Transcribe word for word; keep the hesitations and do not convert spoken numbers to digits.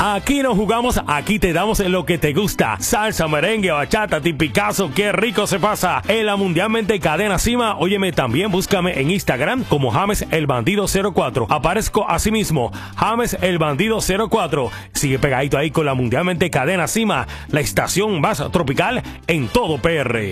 Aquí no jugamos, aquí te damos lo que te gusta. Salsa, merengue, bachata, tipicazo, qué rico se pasa. En la mundialmente cadena Cima, óyeme, también búscame en Instagram como James el Bandido cero cuatro. Aparezco así mismo, James el Bandido cero cuatro. Sigue pegadito ahí con la mundialmente cadena Cima, la estación más tropical en todo P R.